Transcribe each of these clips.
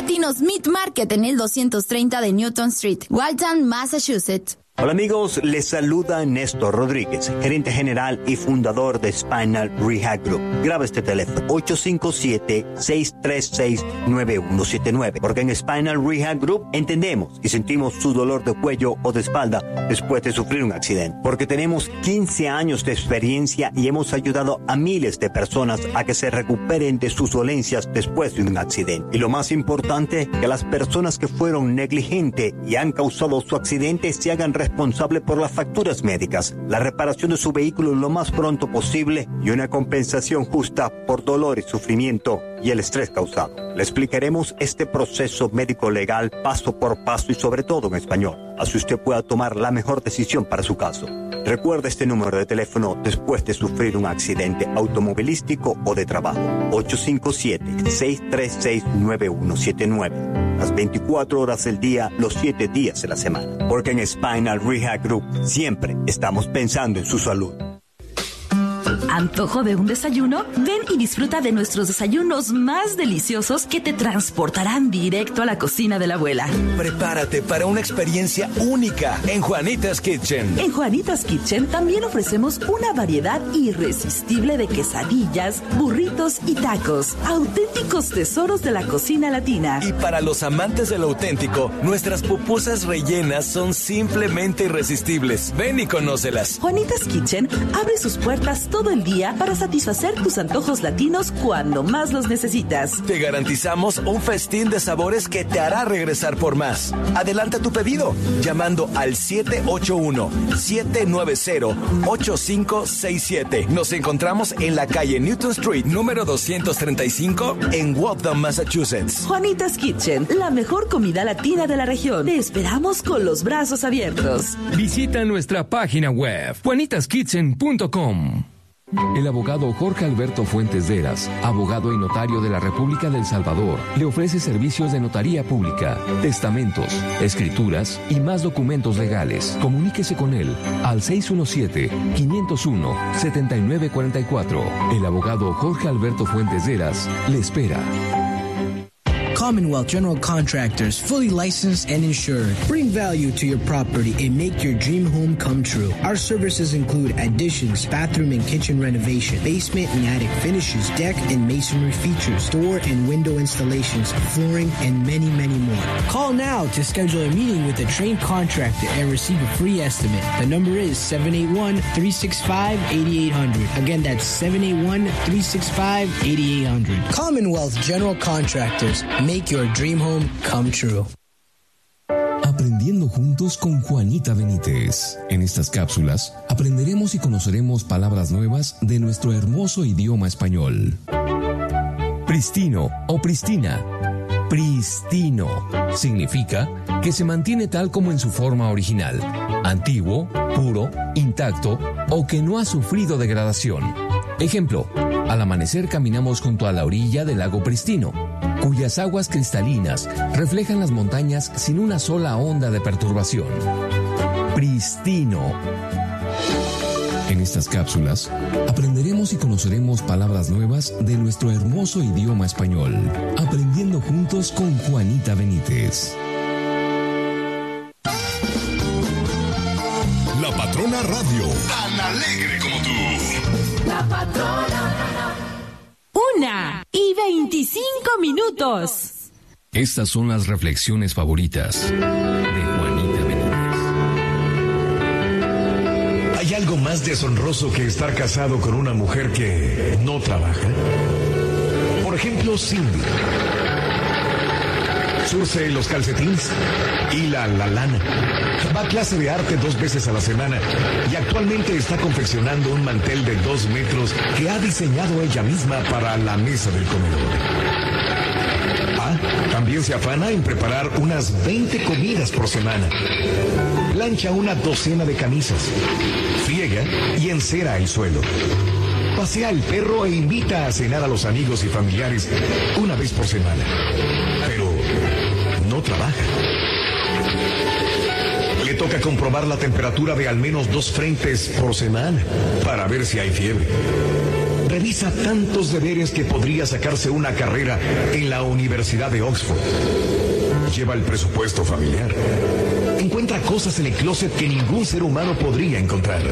Latinos Meat Market en el 230 de Newton Street, Waltham, Massachusetts. Hola amigos, les saluda Néstor Rodríguez, gerente general y fundador de Spinal Rehab Group. Graba este teléfono, 857-636-9179, porque en Spinal Rehab Group entendemos y sentimos su dolor de cuello o de espalda después de sufrir un accidente, porque tenemos 15 años de experiencia y hemos ayudado a miles de personas a que se recuperen de sus dolencias después de un accidente. Y lo más importante, que las personas que fueron negligentes y han causado su accidente se hagan responsable por las facturas médicas, la reparación de su vehículo lo más pronto posible y una compensación justa por dolor y sufrimiento y el estrés causado. Le explicaremos este proceso médico legal paso por paso y sobre todo en español, así usted pueda tomar la mejor decisión para su caso. Recuerde este número de teléfono después de sufrir un accidente automovilístico o de trabajo, 857-636-9179. Las 24 horas del día, los 7 días de la semana. Porque en Spinal Rehab Group siempre estamos pensando en su salud. ¿Antojo de un desayuno? Ven y disfruta de nuestros desayunos más deliciosos que te transportarán directo a la cocina de la abuela. Prepárate para una experiencia única en Juanita's Kitchen. En Juanita's Kitchen también ofrecemos una variedad irresistible de quesadillas, burritos y tacos, auténticos tesoros de la cocina latina. Y para los amantes de lo auténtico, nuestras pupusas rellenas son simplemente irresistibles. Ven y conócelas. Juanita's Kitchen abre sus puertas todo el día para satisfacer tus antojos latinos cuando más los necesitas. Te garantizamos un festín de sabores que te hará regresar por más. Adelanta tu pedido llamando al 781-790-8567. Nos encontramos en la calle Newton Street, número 235, en Waltham, Massachusetts. Juanita's Kitchen, la mejor comida latina de la región. Te esperamos con los brazos abiertos. Visita nuestra página web, juanitaskitchen.com. El abogado Jorge Alberto Fuentes Deras, abogado y notario de la República del Salvador, le ofrece servicios de notaría pública, testamentos, escrituras y más documentos legales. Comuníquese con él al 617-501-7944. El abogado Jorge Alberto Fuentes Deras le espera. Commonwealth General Contractors, fully licensed and insured. Bring value to your property and make your dream home come true. Our services include additions, bathroom and kitchen renovation, basement and attic finishes, deck and masonry features, door and window installations, flooring, and many, many more. Call now to schedule a meeting with a trained contractor and receive a free estimate. The number is 781-365-8800. Again, that's 781-365-8800. Commonwealth General Contractors. Make your dream home come true. Aprendiendo juntos con Juanita Benítez. En estas cápsulas aprenderemos y conoceremos palabras nuevas de nuestro hermoso idioma español. Pristino o pristina. Pristino significa que se mantiene tal como en su forma original, antiguo, puro, intacto o que no ha sufrido degradación. Ejemplo, al amanecer caminamos junto a la orilla del lago Pristino, cuyas aguas cristalinas reflejan las montañas sin una sola onda de perturbación. Pristino. En estas cápsulas aprenderemos y conoceremos palabras nuevas de nuestro hermoso idioma español, aprendiendo juntos con Juanita Benítez. La Patrona Radio, tan alegre como tú. La Patrona. 1:25. Estas son las reflexiones favoritas de Juanita Benítez. ¿Hay algo más deshonroso que estar casado con una mujer que no trabaja? Por ejemplo, Cindy. Surce los calcetines, hila la lana, va a clase de arte 2 veces a la semana y actualmente está confeccionando un mantel de 2 metros que ha diseñado ella misma para la mesa del comedor. También se afana en preparar unas 20 comidas por semana. Plancha una docena de camisas, friega y encera el suelo. Pasea el perro e invita a cenar a los amigos y familiares una vez por semana. Pero no trabaja. Le toca comprobar la temperatura de al menos 2 frentes por semana para ver si hay fiebre. Revisa tantos deberes que podría sacarse una carrera en la Universidad de Oxford. Lleva el presupuesto familiar. Encuentra cosas en el closet que ningún ser humano podría encontrar.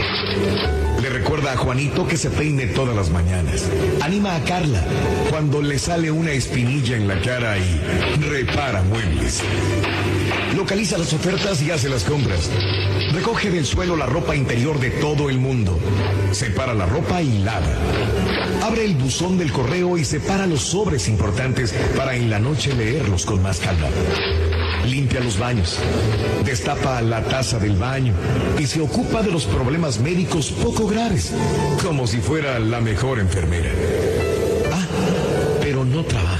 Le recuerda a Juanito que se peine todas las mañanas. Anima a Carla cuando le sale una espinilla en la cara y repara muebles. Localiza las ofertas y hace las compras. Recoge del suelo la ropa interior de todo el mundo. Separa la ropa y lava. Abre el buzón del correo y separa los sobres importantes para en la noche leerlos con más calma. Limpia los baños, destapa la taza del baño y se ocupa de los problemas médicos poco graves, como si fuera la mejor enfermera. Ah, pero no trabaja.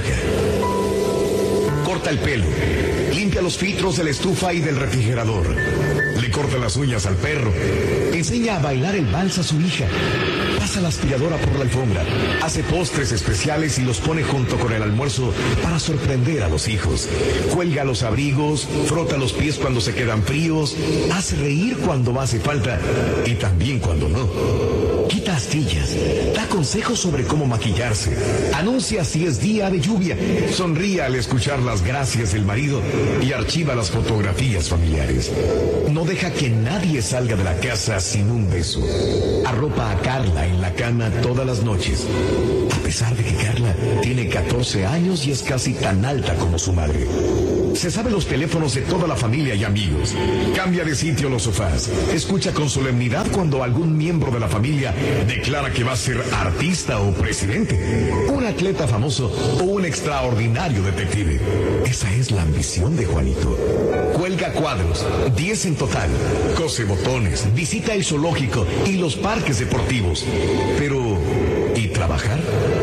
Corta el pelo, limpia los filtros de la estufa y del refrigerador. Le corta las uñas al perro, enseña a bailar el vals a su hija. Pasa la aspiradora por la alfombra, hace postres especiales y los pone junto con el almuerzo para sorprender a los hijos. Cuelga los abrigos, frota los pies cuando se quedan fríos, hace reír cuando hace falta y también cuando no. Quita astillas, da consejos sobre cómo maquillarse, anuncia si es día de lluvia, sonríe al escuchar las gracias del marido y archiva las fotografías familiares. No deja que nadie salga de la casa sin un beso. Arropa a Carla en la cama todas las noches, a pesar de que Carla tiene 14 años y es casi tan alta como su madre. Se sabe los teléfonos de toda la familia y amigos. Cambia de sitio los sofás. Escucha con solemnidad cuando algún miembro de la familia declara que va a ser artista o presidente, un atleta famoso o un extraordinario detective. Esa es la ambición de Juanito. Cuelga cuadros, 10 en total. Cose botones, visita el zoológico y los parques deportivos. Pero, ¿y trabajar?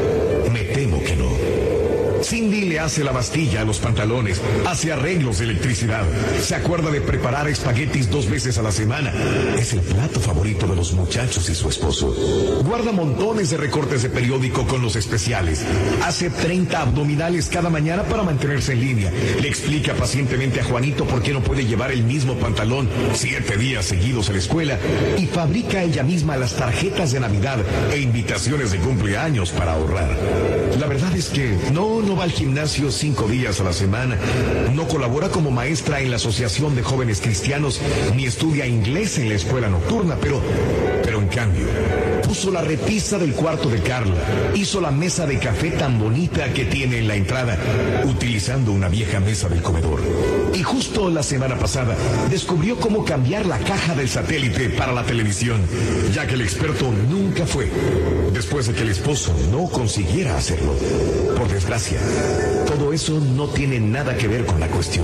Me temo que no. Cindy le hace la bastilla a los pantalones, hace arreglos de electricidad, se acuerda de preparar espaguetis 2 veces a la semana. Es el plato favorito de los muchachos y su esposo. Guarda montones de recortes de periódico con los especiales. Hace 30 abdominales cada mañana para mantenerse en línea. Le explica pacientemente a Juanito por qué no puede llevar el mismo pantalón 7 días seguidos a la escuela y fabrica ella misma las tarjetas de Navidad e invitaciones de cumpleaños para ahorrar. La verdad es que no va al gimnasio 5 días a la semana, no colabora como maestra en la Asociación de Jóvenes Cristianos, ni estudia inglés en la escuela nocturna, pero en cambio, puso la repisa del cuarto de Carla, hizo la mesa de café tan bonita que tiene en la entrada, utilizando una vieja mesa del comedor. Y justo la semana pasada, descubrió cómo cambiar la caja del satélite para la televisión, ya que el experto nunca fue, después de que el esposo no consiguiera hacerlo. Por desgracia, todo eso no tiene nada que ver con la cuestión.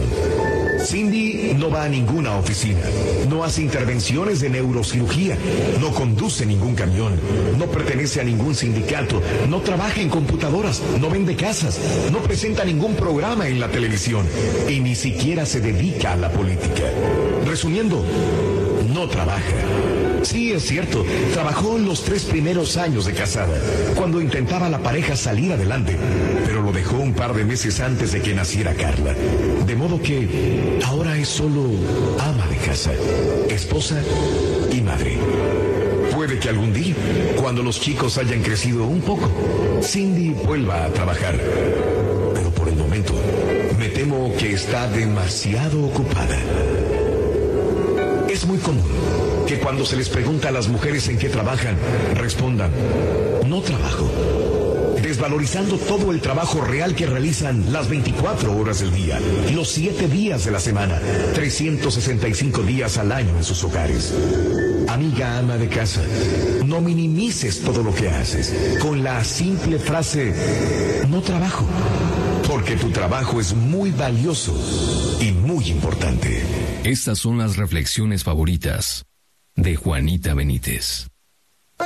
Cindy no va a ninguna oficina, no hace intervenciones de neurocirugía, no conduce ningún camión, no pertenece a ningún sindicato, no trabaja en computadoras, no vende casas, no presenta ningún programa en la televisión y ni siquiera se dedica a la política. Resumiendo, no trabaja. Sí, es cierto, trabajó los 3 primeros años de casada, cuando intentaba la pareja salir adelante, pero lo dejó un par de meses antes de que naciera Carla. De modo que ahora es solo ama de casa, esposa y madre. Puede que algún día, cuando los chicos hayan crecido un poco, Cindy vuelva a trabajar. Pero por el momento, me temo que está demasiado ocupada. Es muy común que cuando se les pregunta a las mujeres en qué trabajan, respondan, no trabajo, desvalorizando todo el trabajo real que realizan las 24 horas del día, los 7 días de la semana, 365 días al año en sus hogares. Amiga ama de casa, no minimices todo lo que haces con la simple frase, no trabajo, porque tu trabajo es muy valioso y muy importante. Estas son las reflexiones favoritas de Juanita Benítez.